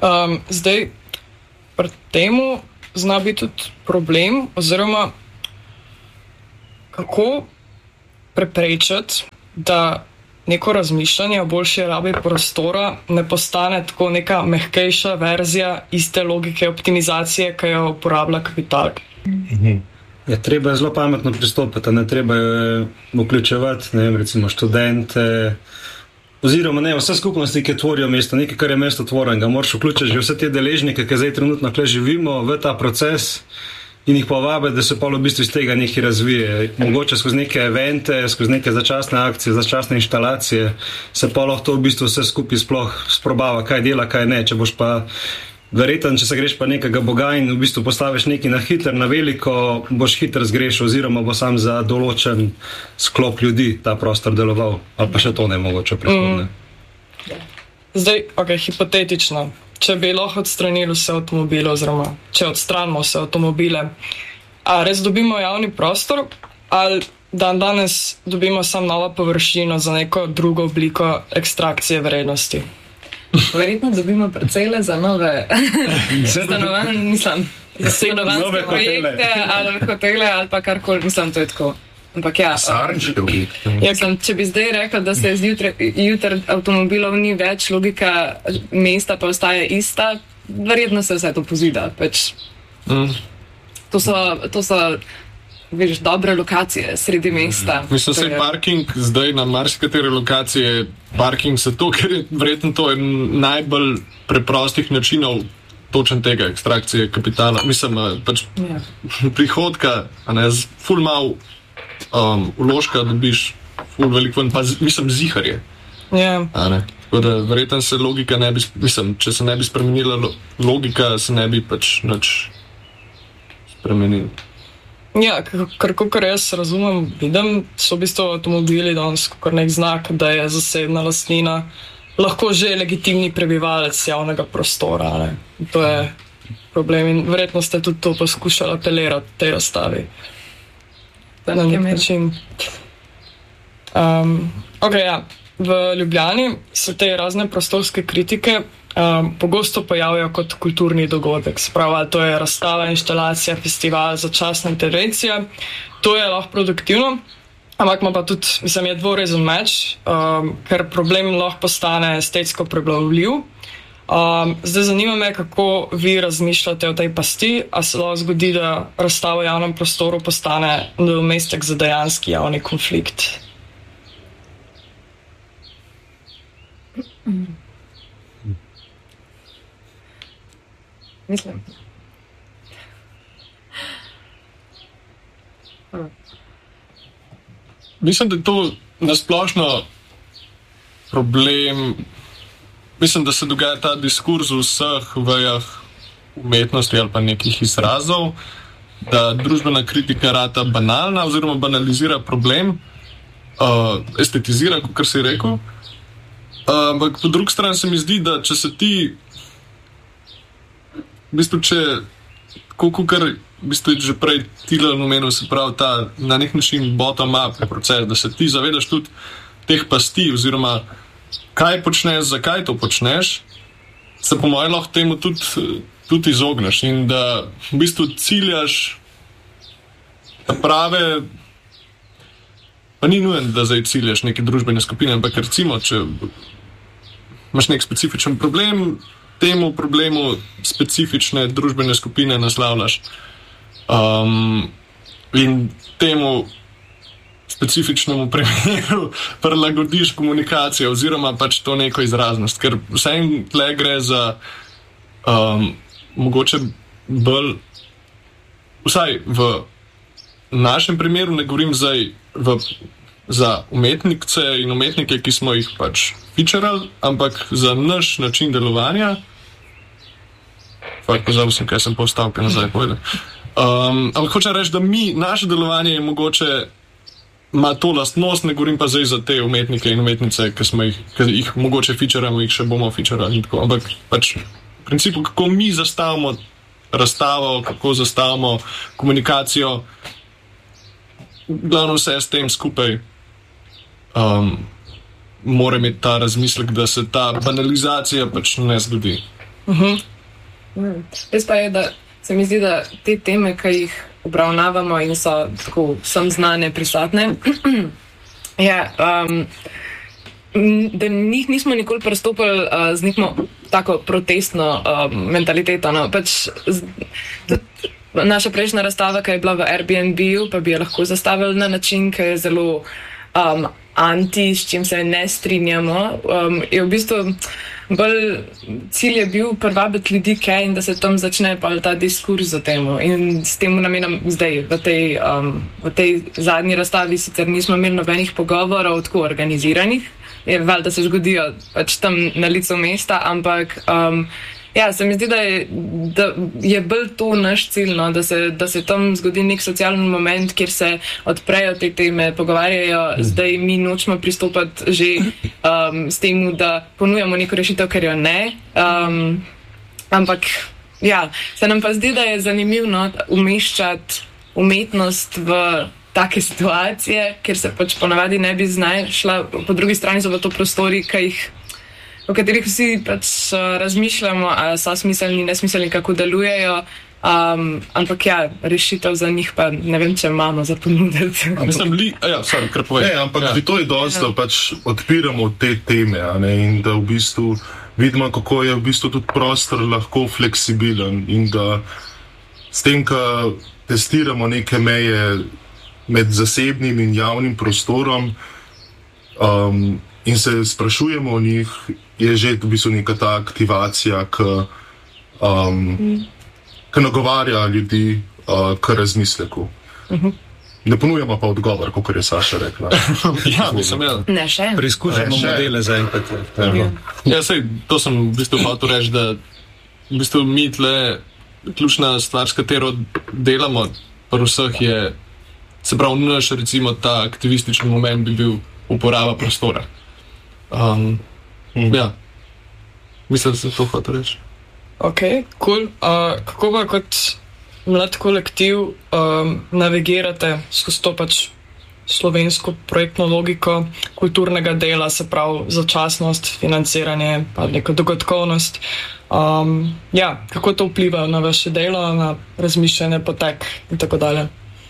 Zdaj, pri temu zna biti tudi problem, oziroma kako preprečiti, da neko razmišljanje o boljši rabi prostora ne postane tako neka mehkejša verzija iste logike optimizacije, ki jo uporablja kapital. Ja, treba je zelo pametno pristopiti, ne treba je vključevati, ne vem, recimo študente, oziroma ne, vse skupnosti, ki tvorijo mesto, nekaj, kar je mesto tvorenega. Moraš vključiti že vse te deležnike, ki zdaj trenutno kle živimo, v ta proces in jih povabiti, da se pa v bistvu iz tega nekaj razvije. Mogoče skozi neke evente, skozi neke začasne akcije, začasne inštalacije, se pa lahko to v bistvu vse skupaj sploh sprobava, kaj dela, kaj ne. Če boš pa verjetno, če se greš pa nekega boga in v bistvu postaviš nekaj na hitro, na veliko, boš hitro zgrešil, oziroma bo sam za določen sklop ljudi ta prostor deloval. Ali pa še to ne mogoče prihodne. Zdaj, hipotetično. Če bi lahko odstranili vse avtomobile, oziroma če odstranimo vse avtomobile, a res dobimo javni prostor, ali danes dobimo samo novo površino za neko drugo obliko ekstrakcije vrednosti? Verjetno dobimo parcele za nove stanovanje, mislim, stanovanjske projekte ali hotele ali pa karkoli, mislim, to je tako. Ampak ja, če bi zdaj rekel, da se jutri avtomobilov ni več, logika mesta pa ostaje ista, verjetno se vse to pozida. To so veš, dobre lokacije sredi mesta. Mislim, se parking zdaj na marsikatere lokacije, parking se to, ker je verjetno to en najbolj preprostih načinov točen tega ekstrakcije kapitala. Mislim, prihodka, a ne, ful mal vložka dobiš ful veliko, pa mislim ziharje. Yeah. Tako da verjetno se logika ne bi, mislim, če se ne bi spremenila logika, se ne bi pač nič spremenil. Ja, kar jaz razumem, vidim, so v bistvu avtomobili danes kot nek znak, da je zasebna lastnina lahko že legitimni prebivalec javnega prostora. Ne? To je problem in verjetno ste tudi to poskušali apelirati tej razstavi. Na nek način. V Ljubljani se te razne prostorske kritike pogosto pojavljajo kot kulturni dogodek. Spravo, to je razstava, inštalacija, festival, začasna intervencija. To je lahko produktivno, ampak ima pa tudi, mislim, je dvorezen meč, ker problem lahko postane estetsko prebavljiv. Zdaj zanima me, kako vi razmišljate o tej pasti, a se lahko zgodi, da razstava v javnem prostoru postane nadomestek za dejanski javni konflikt. Mislim. Mislim, da je to nasplošno problem. Mislim, da se dogaja ta diskurz v vseh vejah umetnosti ali pa nekih izrazov, da družbena kritika rata banalna oziroma banalizira problem, estetizira, kot si rekel. Ampak po drugi strani se mi zdi, da če se ti v bistvu, kar v bistvu že prej Tilan omenil, se pravi ta na nek način bottom-up proces, da se ti zavedaš tudi teh pasti oziroma kaj počneš, zakaj to počneš, se po mojem lahko temu tudi izogneš in da v bistvu ciljaš prave, pa ni nujen, da zdaj ciljaš neke družbene skupine, ampak recimo, če imaš nek specifičen problem, temu problemu specifične družbene skupine naslavljaš in temu specifičnemu primeru prilagodiš komunikacijo oziroma pač to neko izraznost, ker vsem tle gre za mogoče bolj, vsaj v našem primeru, ne govorim zdaj za umetnice in umetnike, ki smo jih pač featurali, ampak za naš način delovanja. Pozabil sem, kaj sem postavka nazaj povedal. Ampak hočem reči, da naše delovanje je mogoče ima to lastnost, ne govorim pa zdaj za te umetnike in umetnice, ki jih mogoče featuramo, jih še bomo featurali. Ampak pač v principu, kako mi zastavimo razstavo, kako zastavimo komunikacijo, glavno vse s tem skupaj mora imeti ta razmislek, da se ta banalizacija pač ne zgodi. Res pa je, da se mi zdi, da te teme, ki jih obravnavamo in so tako vsem znane, prisotne, da njih nismo nikoli pristopili z neko tako protestno mentaliteto. No. Naša prejšnja razstava, ki je bila v Airbnb-u, pa bi jo lahko zastavili na način, ki je zelo anti, s čim se ne strinjamo. Je v bistvu bolj cilj je bil privabiti ljudi, in da se tam začne pa ta diskurs o tem. In s tem namenom zdaj v tej zadnji razstavi sicer nismo imeli nobenih pogovorov tako organiziranih, valjda se zgodijo pač tam na licu mesta, ampak se mi zdi, da je bolj to naš cilj, no, da se tam zgodi nek socialni moment, kjer se odprejo te teme, pogovarjajo, zdaj mi nočemo pristopati že s tem, da ponujamo neko rešitev, ker jo ne. Ampak se nam pa zdi, da je zanimivo umeščati umetnost v take situacije, kjer se pač ponavadi ne bi znašla, po drugi strani so v to prostori, o katerih vsi pač razmišljamo, ali so smiselni, nesmiselni, kako delujejo, ampak rešitev za njih pa ne vem, če imamo za ponuditi. Ampak to je dosti, da pač odpiramo te teme, in da v bistvu vidimo, kako je v bistvu tudi prostor lahko fleksibilen in da s tem, ko testiramo neke meje med zasebnim in javnim prostorom in se sprašujemo o njih, je že v bistvu neka ta aktivacija, ki nagovarja ljudi k razmisleku. Ne ponujamo pa odgovor, kot je Saša rekla. Ne še. Preizkušamo modele za enkrat. To sem v bistvu hotel reči, da v bistvu mi tle ključna stvar, s katero delamo pri vseh je, se pravi, naš recimo ta aktivistični moment bi bil uporaba prostora. Mislim, da se to hotel reči. Ok, cool. Kako pa kot mlad kolektiv navigirate skozi to pač slovensko projektno logiko kulturnega dela, se pravi začasnost, financiranje, pa neko dogodkovnost. Kako to vpliva na vaše delo, na razmišljanje, potek in tako dalje?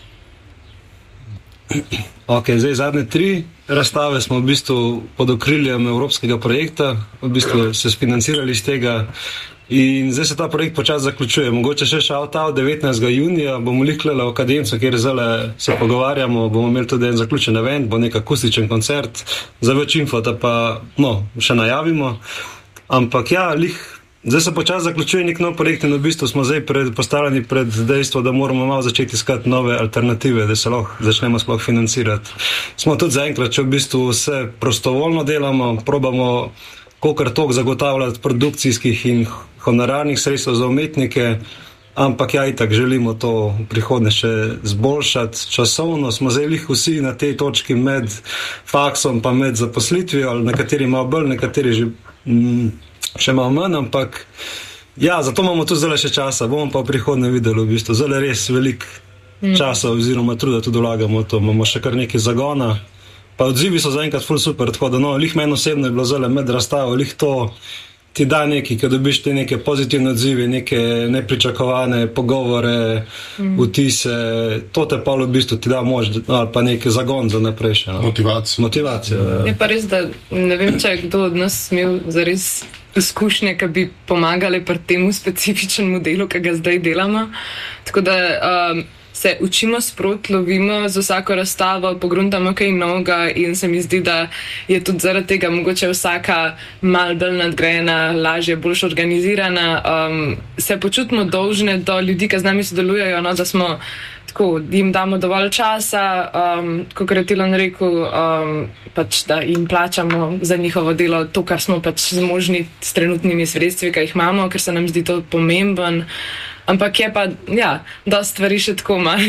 Zdaj zadnje 3 razstave smo v bistvu pod okriljem evropskega projekta, v bistvu se sfinancirali iz tega in zdaj se ta projekt počasi zaključuje. Mogoče še shout-out 19. junija bomo likljali v Akademcu, kjer se pogovarjamo, bomo imeli tudi en zaključen event, bo nek akustičen koncert, za več infota pa še najavimo. Ampak zdaj se počasi zaključuje nek nov projekt in v bistvu smo zdaj postavljeni pred dejstvo, da moramo malo začeti iskati nove alternative, da se lahko začnemo sploh financirati. Smo tudi zaenkrat, če v bistvu vse prostovoljno delamo, probamo kolikor toliko zagotavljati produkcijskih in honorarnih sredstev za umetnike, ampak itak želimo to v prihodnje še zboljšati. Časovno smo zdaj vsi na tej točki med faksom pa med zaposlitvijo, ali nekateri malo bolj, nekateri že še malo manj, ampak zato imamo tu zdaj še časa, bomo pa v prihodnje videli v bistvu. Zdaj res veliko časa oziroma truda tudi vlagamo v to, imamo še kar nekaj zagona, pa odzivi so zaenkrat ful super, tako da meni osebno je bilo zdaj med razstavo, to ti da nekaj, ko dobiš te neke pozitivne odzive, neke nepričakovane pogovore, vtise, to te pa v bistvu ti da moč, ali pa nek zagon za naprej še. Motivacija. Je pa res, da ne vem, če je kdo od nas imel zares izkušnje, ki bi pomagali pri temu specifičnemu delu, ki ga zdaj delamo. Tako da se učimo sproti, lovimo z vsako razstavo, pogruntamo kaj novega in se mi zdi, da je tudi zaradi tega mogoče vsaka malo bolj nadgrajena, lažje, boljš organizirana. Se počutimo dolžne do ljudi, ki z nami sodelujejo, da smo tako, jim damo dovolj časa, kot je Tilan rekel, pač, da jim plačamo za njihovo delo to, kar smo pač zmožni s trenutnimi sredstvi, ki jih imamo, ker se nam zdi to pomemben. Ampak je pa, dosti stvari še tako malo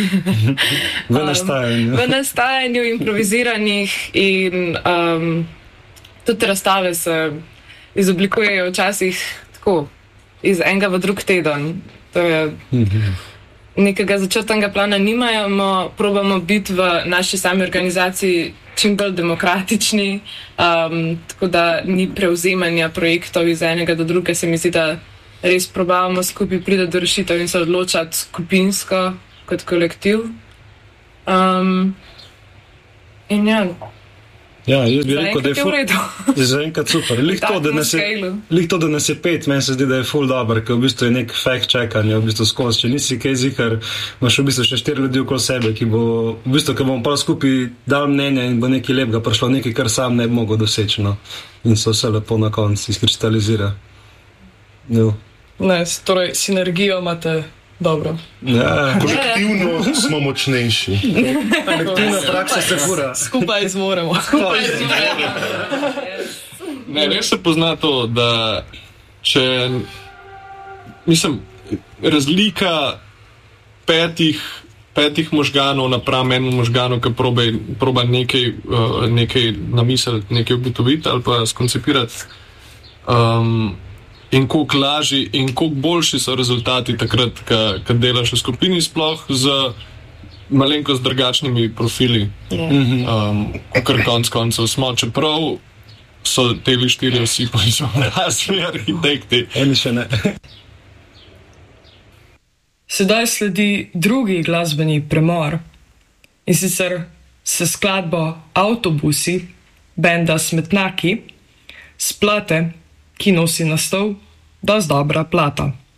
v nastajanju, improviziranih in tudi razstave se izoblikujejo včasih tako, iz enega v drug teden. To je nekega začrtanega plana nimamo, probamo biti v naši sami organizaciji čim bolj demokratični, tako da ni prevzemanja projektov iz enega do druge, se mi zdi, da res probavamo skupaj priti do rešitev in se odločati skupinsko kot kolektiv. In ja, jaz bi rekel, da je zaenkrat super. Lih to, da nas je 5, meni se zdi, da je ful dobro, ker v bistvu je nek fact checkanje, v bistvu skozi, če nisi kaj zihar, imaš v bistvu še 4 ljudi okoli sebe, ki bo, v bistvu, ker bomo pa skupaj dal mnenje in bo nekaj lepega prišlo, nekaj, kar sam ne bi mogel doseči, no. In se vse lepo na koncu izkristalizira. Ne, torej, sinergijo imate dobro. Kolektivno smo močnejši. Kolektivna praksa se fura. Skupaj zmoremo. Ne, res se pozna to, da če, mislim, razlika petih možganov napram enemu možganu, ki proba nekaj namisliti, nekaj ugotoviti ali pa skoncipirati, in koliko lažji in koliko boljši so rezultati takrat, kad delaš v skupini, sploh z malenkost drugačnimi profili, kar konc koncev smo, čeprav so teli 4 vsi po izobrazbi arhitekti. Eni še ne. Sedaj sledi drugi glasbeni premor, in sicer se skladbo Avtobusi benda Smetnjaki s plate, ki nosi naslov Dost dobra plata.